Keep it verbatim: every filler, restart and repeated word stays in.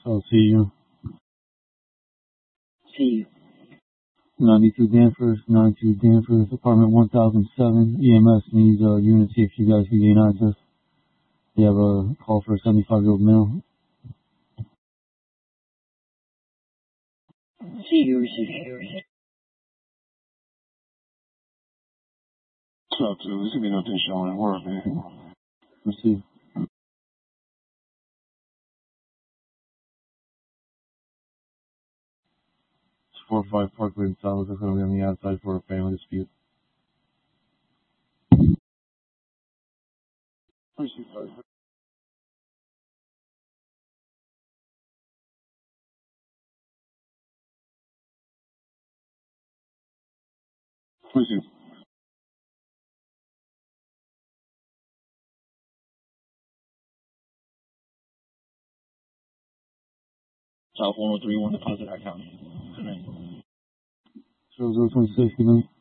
I'll see you. See you. ninety-two Danvers, ninety-two Danvers, apartment one thousand seven. E M S needs a unit, see if you guys can gain access. They have a call for a seventy-five-year-old male. See you, receive. What's up, dude? There's gonna be nothing showing. Where are they? Let's see. four oh five Park Lane South. They're going to be on the outside for a family dispute. Where's he from? Where's he? South one oh three one, Deposit High County. So zero twenty-six, give me.